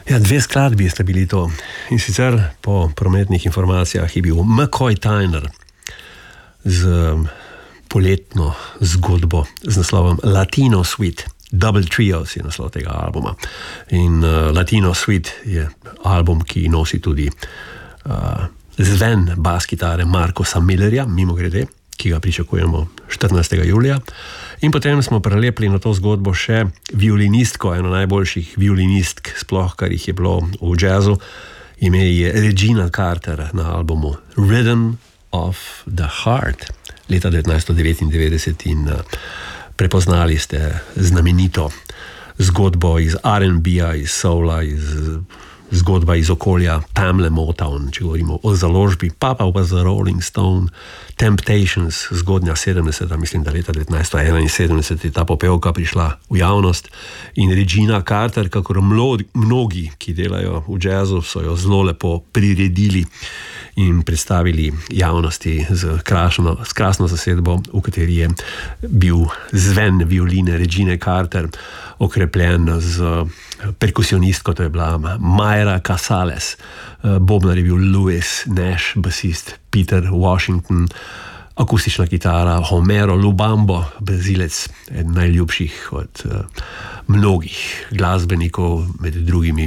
Ja, dve skladbi sta bili to. In sicer po prometnih informacijah je bil McCoy Tyner z poletno zgodbo z naslovom Latino Suite. Double Trios je naslov tega albuma. In Latino Suite je album, ki nosi tudi zven bas kitare Marcosa Millerja, mimogrede, ki ga pričakujemo 14. julija. In potem smo prelepili na to zgodbo še violinistko, eno najboljših violinistk sploh, kar jih je bilo v jazzu. Ime je Regina Carter na albumu Rhythm of the Heart leta 1999 in prepoznali ste znamenito zgodbo iz R&B-a, iz soula, zgodba iz okolja Tamle Motown, če govorimo o založbi, pa za Rolling Stone, Temptations, zgodnja 70, mislim, da leta 1971 je ta popevka prišla v javnost in Regina Carter, kakor mnogi, ki delajo v jazzu, so jo zelo lepo priredili in predstavili javnosti z krasno zasedbo, v kateri je bil zven violine Regine Carter okrepljen z perkusionistko, to je bila Mayra Casales, bobnar je bil Louis Nash, basist Peter Washington, akustična kitara Homero Lubambo, brazilec, eden najljubših od mnogih glasbenikov, med drugimi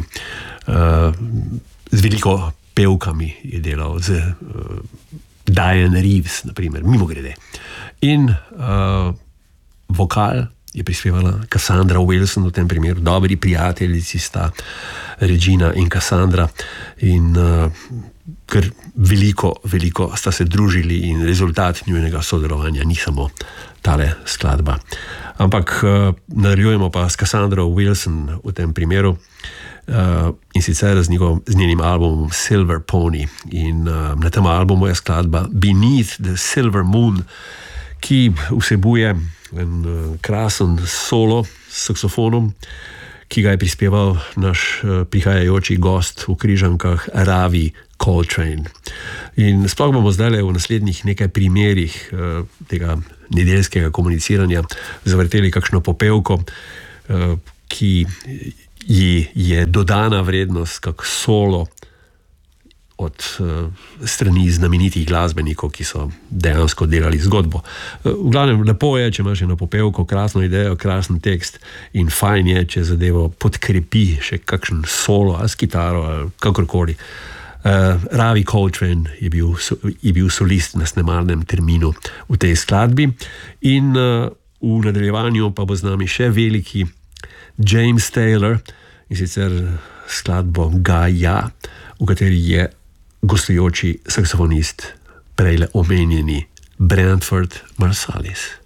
z veliko pevkami je delal, z Diane Reeves, naprimer, mimogrede. In vokal je prispevala Cassandra Wilson, v tem primeru dobri prijateljici sta Regina in Cassandra in ker veliko sta se družili in rezultat njunega sodelovanja ni samo tale skladba. Ampak nadaljujemo pa s Cassandra Wilson v tem primeru in sicer z njenim albumom Silver Pony in na tem albumu je skladba Beneath the Silver Moon, ki vsebuje en krasen solo s saksofonom, ki ga je prispeval naš prihajajoči gost v Križankah Ravi Coltrane. In sploh bomo zdaj v naslednjih nekaj primerih tega nedeljskega komuniciranja zavrteli kakšno popevko, ki ji je dodana vrednost kak solo od strani znamenitih glasbenikov, ki so dejansko delali zgodbo. V glavnem, lepo je, če imaš eno popevko, krasno idejo, krasen tekst in fajn je, če zadevo podkrepi še kakšen solo, ali s kitaro, ali kakorkoli. Ravi Coltrane je bil solist na snemalnem terminu v tej skladbi in v nadaljevanju pa bo z nami še veliki James Taylor in sicer skladbo Gaia, v kateri je gostujoči saksofonist prejle omenjeni Branford Marsalis.